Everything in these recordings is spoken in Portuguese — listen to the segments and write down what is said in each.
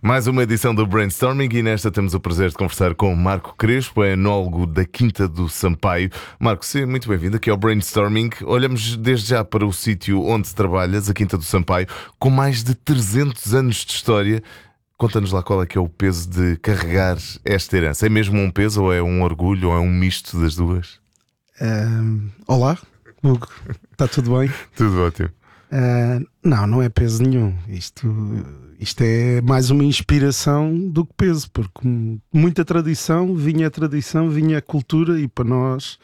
Mais uma edição do Brainstorming e nesta temos o prazer de conversar com Marco Crespo, enólogo da Quinta do Sampaio. Marco, seja muito bem-vindo aqui ao Brainstorming. Olhamos desde já para o sítio onde trabalhas, a Quinta do Sampaio, com mais de 300 anos de história. Conta-nos lá qual é que é o peso de carregar esta herança. É mesmo um peso ou é um orgulho ou é um misto das duas? Olá, Hugo, está tudo bem? Tudo ótimo. Não é peso nenhum. Isto é mais uma inspiração do que peso, porque muita tradição, vinha a cultura, e para nós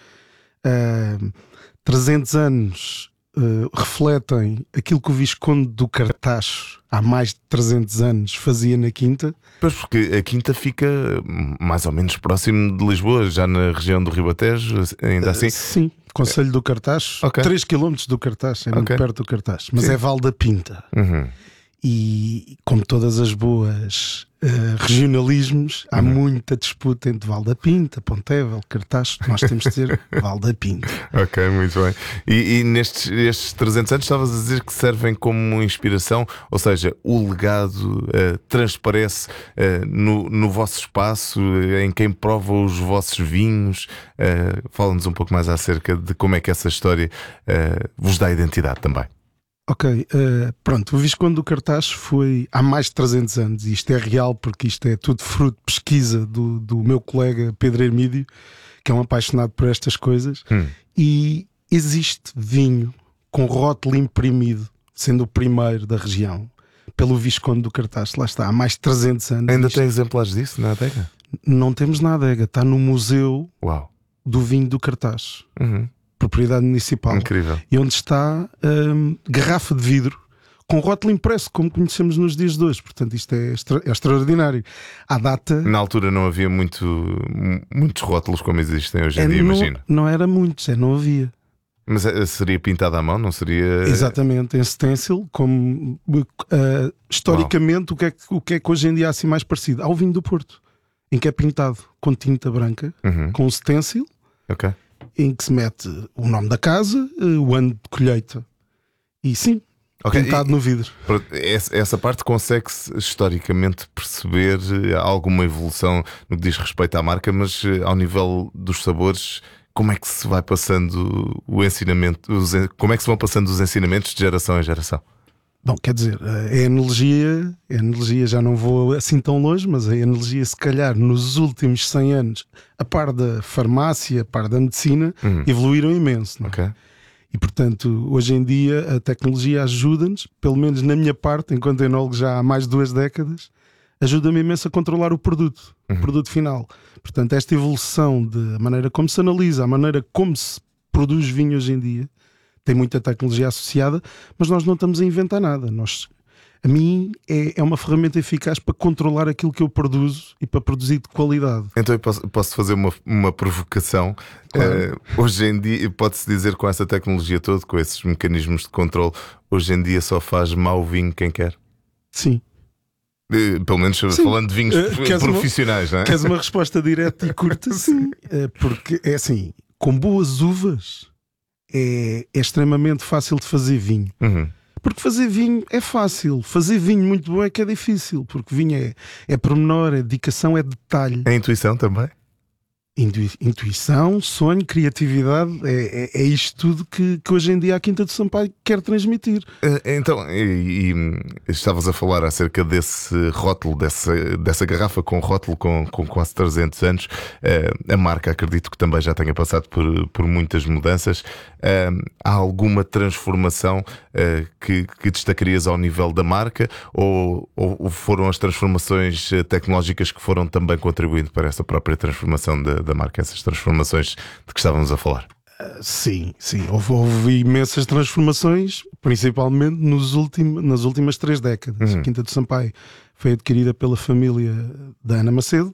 300 anos refletem aquilo que o Visconde do Cartacho há mais de 300 anos fazia na Quinta. Pois, porque a Quinta fica mais ou menos próximo de Lisboa, já na região do Ribatejo, ainda assim? Sim, Concelho do Cartacho, Okay. 3 km do Cartacho, é muito perto do Cartacho, mas Sim. é Val da Pinta. Uhum. E como todas as boas regionalismos, há muita disputa entre Val da Pinta, Pontevel, Cartacho. Nós temos de ter Val da Pinta. Ok, muito bem. E nestes 300 anos estavas a dizer que servem como inspiração, ou seja, o legado transparece no vosso espaço, em quem prova os vossos vinhos. Fala-nos um pouco mais acerca de como é que essa história vos dá identidade também. Ok, pronto, o Visconde do Cartacho foi há mais de 300 anos, e isto é real porque isto é tudo fruto de pesquisa do meu colega Pedro Hermídio, que é um apaixonado por estas coisas. E existe vinho com rótulo imprimido, sendo o primeiro da região, pelo Visconde do Cartacho. Lá está, há mais de 300 anos. Ainda tem exemplares disso na adega? Não temos na adega, está no Museu do Vinho do Cartacho. Propriedade municipal. Incrível. E onde está garrafa de vidro com rótulo impresso, como conhecemos nos dias de hoje. Portanto, isto é extraordinário. À data... Na altura não havia muitos rótulos como existem hoje em dia, imagino. Não era muitos, não havia. Mas seria pintado à mão, não seria? Exatamente, em stencil, como historicamente, o que é que hoje em dia há assim mais parecido? Ao vinho do Porto, em que é pintado com tinta branca, com stencil. Ok. Em que se mete o nome da casa, o ano de colheita, e sim, pintado no vidro. Essa parte consegue-se historicamente perceber alguma evolução no que diz respeito à marca, mas ao nível dos sabores, como é que se vai passando o ensinamento, como é que se vão passando os ensinamentos de geração em geração? Bom, quer dizer, a analogia, já não vou assim tão longe, mas a analogia, se calhar, nos últimos 100 anos, a par da farmácia, a par da medicina, evoluíram imenso. Não é? Okay. E, portanto, hoje em dia a tecnologia ajuda-nos, pelo menos na minha parte, enquanto enólogo já há mais de 2 décadas, ajuda-me imenso a controlar o produto final. Portanto, esta evolução da maneira como se analisa, a maneira como se produz vinho hoje em dia, tem muita tecnologia associada, mas nós não estamos a inventar nada. A mim é uma ferramenta eficaz para controlar aquilo que eu produzo e para produzir de qualidade. Então eu posso fazer uma provocação. Claro. Hoje em dia, pode-se dizer, com essa tecnologia toda, com esses mecanismos de controle, hoje em dia só faz mau vinho quem quer? Sim. Pelo menos Sim. Falando de vinhos profissionais, não é? Queres uma resposta direta e curta? Sim. Porque é assim, com boas uvas é extremamente fácil de fazer vinho. Porque fazer vinho é fácil, fazer vinho muito bom é que é difícil, porque vinho é pormenor, é dedicação, é detalhe. A intuição também? Intuição, sonho, criatividade, é isto tudo que hoje em dia a Quinta do Sampaio quer transmitir. Então, e estavas a falar acerca desse rótulo, dessa garrafa com rótulo com quase 300 anos. A marca, acredito que também já tenha passado por muitas mudanças. Há alguma transformação que destacarias ao nível da marca, ou foram as transformações tecnológicas que foram também contribuindo para essa própria transformação da marca, essas transformações de que estávamos a falar? Sim. Houve imensas transformações, principalmente nas últimas 3 décadas. A Quinta do Sampaio foi adquirida pela família da Ana Macedo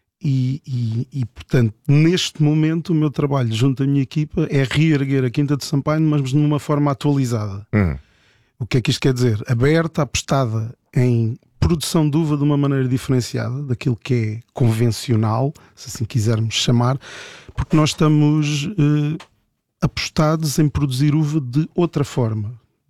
e, portanto, neste momento o meu trabalho junto à minha equipa é reerguer a Quinta do Sampaio, mas numa forma atualizada. O que é que isto quer dizer? Aberta, apostada em produção de uva de uma maneira diferenciada daquilo que é convencional, se assim quisermos chamar, porque nós estamos apostados em produzir uva de outra forma,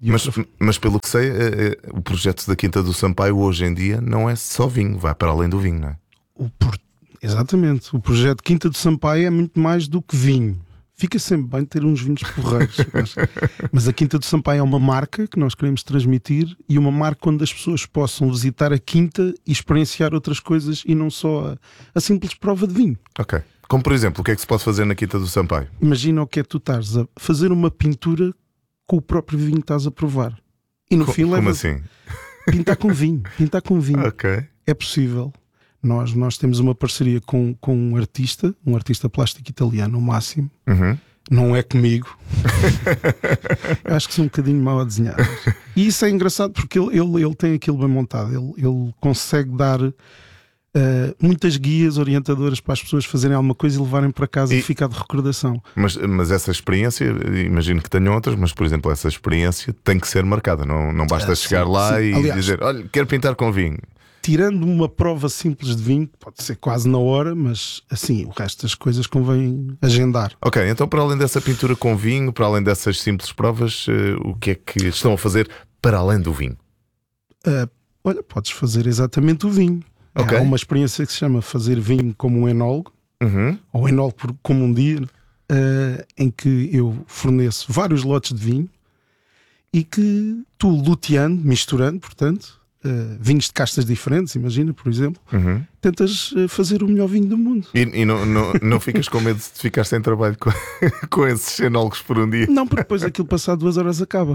Mas pelo que sei, o projeto da Quinta do Sampaio hoje em dia não é só vinho, vai para além do vinho, não é? Exatamente. O projeto Quinta do Sampaio é muito mais do que vinho. Fica sempre bem ter uns vinhos porreiros. Mas a Quinta do Sampaio é uma marca que nós queremos transmitir e uma marca onde as pessoas possam visitar a Quinta e experienciar outras coisas e não só a simples prova de vinho. Ok. Como por exemplo, o que é que se pode fazer na Quinta do Sampaio? Imagina o que é que tu estás a fazer uma pintura com o próprio vinho que estás a provar. E no fim Como assim? Pintar com vinho. Pintar com vinho. Ok. É possível. Nós temos uma parceria com um artista plástico italiano, o Máximo. Uhum. Não é comigo. Eu acho que sou um bocadinho mal a desenhar. E isso é engraçado porque ele tem aquilo bem montado. Ele consegue dar muitas guias orientadoras para as pessoas fazerem alguma coisa e levarem para casa e ficar de recordação. Mas essa experiência, imagino que tenham outras, mas por exemplo, essa experiência tem que ser marcada. Não basta chegar lá e aliás, dizer: olha, quero pintar com vinho. Tirando uma prova simples de vinho, pode ser quase na hora, mas assim, o resto das coisas convém agendar. Ok, então para além dessa pintura com vinho, para além dessas simples provas, o que é que estão a fazer para além do vinho? Olha, podes fazer exatamente o vinho. Okay. Há uma experiência que se chama fazer vinho como um enólogo, ou enólogo como um dia, em que eu forneço vários lotes de vinho e que tu luteando, misturando, portanto, vinhos de castas diferentes, imagina, por exemplo, tentas fazer o melhor vinho do mundo. E não ficas com medo de ficar sem trabalho com esses enólogos por um dia? Não, porque depois aquilo passado 2 horas acaba.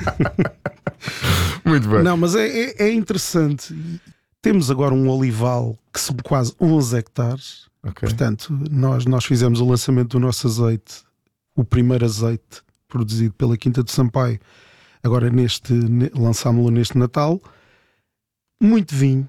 Muito bem. Não, mas é interessante. Temos agora um olival que são quase 11 hectares. Okay. Portanto, nós fizemos o lançamento do nosso azeite, o primeiro azeite produzido pela Quinta do Sampaio. Agora lançámos-lo neste Natal. Muito vinho,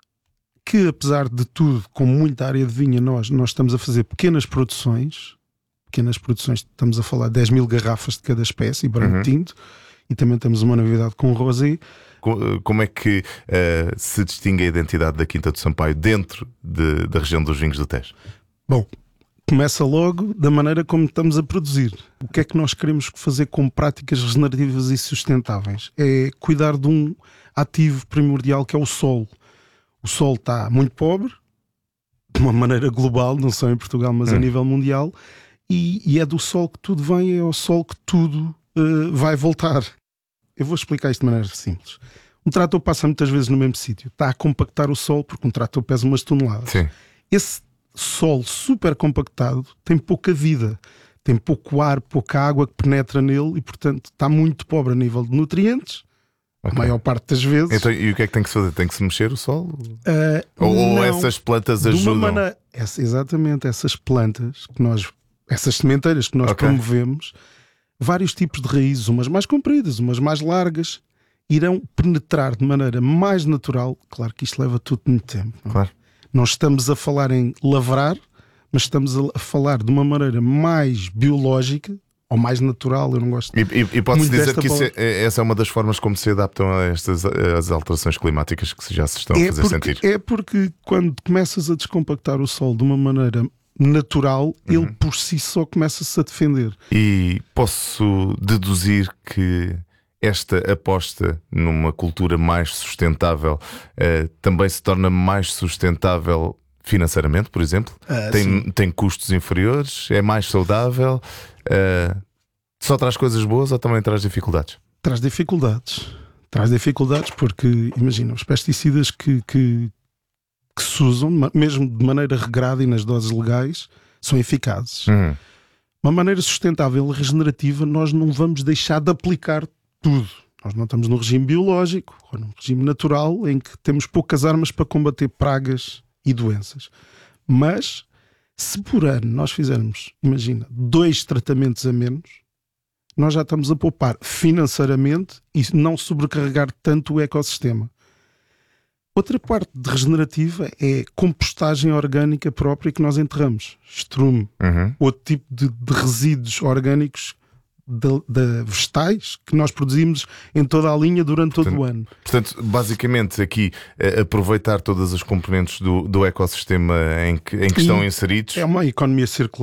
que apesar de tudo, com muita área de vinha, nós estamos a fazer pequenas produções, estamos a falar 10 mil garrafas de cada espécie, branco tinto, e também temos uma novidade com o rosé. Como é que se distingue a identidade da Quinta do Sampaio dentro da região dos vinhos do Tejo? Bom, começa logo da maneira como estamos a produzir. O que é que nós queremos fazer com práticas regenerativas e sustentáveis? É cuidar de um ativo primordial que é o solo. O solo está muito pobre, de uma maneira global, não só em Portugal, mas a nível mundial, e é do solo que tudo vem, é ao solo que tudo vai voltar. Eu vou explicar isto de maneira simples. Um trator passa muitas vezes no mesmo sítio, está a compactar o solo, porque um trator pesa umas toneladas. Sim. Esse solo super compactado tem pouca vida, tem pouco ar, pouca água que penetra nele e, portanto, está muito pobre a nível de nutrientes. Okay. A maior parte das vezes. Então, e o que é que tem que se fazer? Tem que se mexer o solo? Ou essas plantas ajudam? Exatamente, essas plantas que essas sementeiras que nós promovemos, vários tipos de raízes, umas mais compridas, umas mais largas, irão penetrar de maneira mais natural. Claro que isto leva tudo muito tempo. Claro. Não estamos a falar em lavrar, mas estamos a falar de uma maneira mais biológica ou mais natural. Eu não gosto. E pode-se dizer que essa é uma das formas como se adaptam a as alterações climáticas que já se estão a fazer sentir. É porque quando começas a descompactar o solo de uma maneira natural, ele por si só começa-se a defender. E posso deduzir que esta aposta numa cultura mais sustentável também se torna mais sustentável financeiramente, por exemplo? Tem custos inferiores? É mais saudável? Só traz coisas boas ou também traz dificuldades? Traz dificuldades porque, imagina, os pesticidas que se usam, mesmo de maneira regrada e nas doses legais, são eficazes. Uma maneira sustentável e regenerativa, nós não vamos deixar de aplicar tudo. Nós não estamos num regime biológico ou num regime natural em que temos poucas armas para combater pragas e doenças. Mas se por ano nós fizermos, imagina, 2 tratamentos a menos, nós já estamos a poupar financeiramente e não sobrecarregar tanto o ecossistema. Outra parte de regenerativa é compostagem orgânica própria que nós enterramos. Estrume. Outro tipo de resíduos orgânicos de vegetais que nós produzimos em toda a linha durante todo o ano. Portanto, basicamente aqui aproveitar todas as componentes do ecossistema em que estão inseridos. É uma economia circular.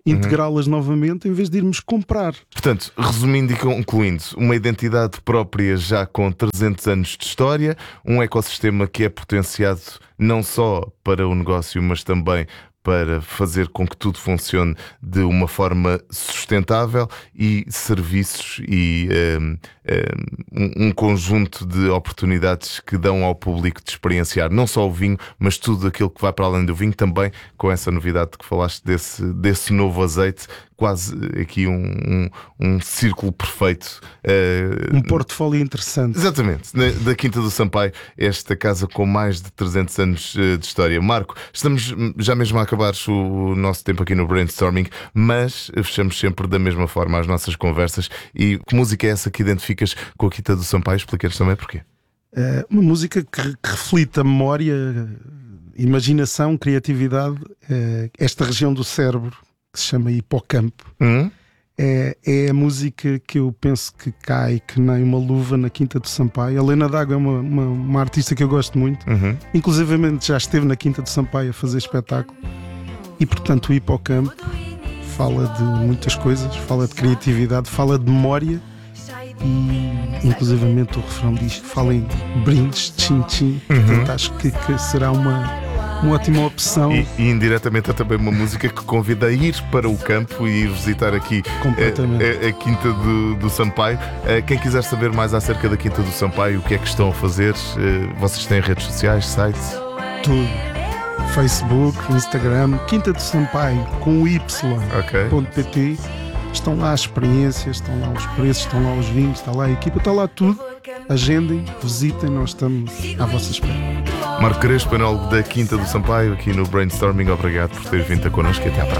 integrá-las novamente em vez de irmos comprar. Portanto, resumindo e concluindo, uma identidade própria já com 300 anos de história, um ecossistema que é potenciado não só para o negócio, mas também para fazer com que tudo funcione de uma forma sustentável, e serviços e um conjunto de oportunidades que dão ao público de experienciar não só o vinho, mas tudo aquilo que vai para além do vinho, também com essa novidade que falaste desse novo azeite, quase aqui um círculo perfeito. Um portfólio interessante. Exatamente, da Quinta do Sampaio, esta casa com mais de 300 anos de história. Marco, estamos já mesmo a acabar o nosso tempo aqui no Brainstorming, mas fechamos sempre da mesma forma as nossas conversas. E que música é essa que identificas com a Quinta do Sampaio? Explica-nos também porquê. Uma música que reflite a memória, imaginação, criatividade, esta região do cérebro que se chama hipocampo. É a música que eu penso que cai que nem uma luva na Quinta do Sampaio. A Lena D'Água é uma artista que eu gosto muito. Inclusivamente já esteve na Quinta do Sampaio a fazer espetáculo. E portanto o hipocampo fala de muitas coisas, fala de criatividade, fala de memória. E inclusivamente o refrão diz que fala em brindes, tchim-tchim. Portanto acho que será uma ótima opção. E indiretamente é também uma música que convida a ir para o campo e ir visitar aqui a Quinta do Sampaio. Quem quiser saber mais acerca da Quinta do Sampaio, o que é que estão a fazer, vocês têm redes sociais, sites? Tudo. Facebook, Instagram, Quinta do Sampaio com y.pt. Estão lá as experiências, estão lá os preços, estão lá os vinhos, está lá a equipa, está lá tudo. Agendem, visitem, nós estamos à vossa espera. Marco Crespo, enólogo da Quinta do Sampaio, aqui no Brainstorming. Obrigado por ter vindo connosco e até à próxima.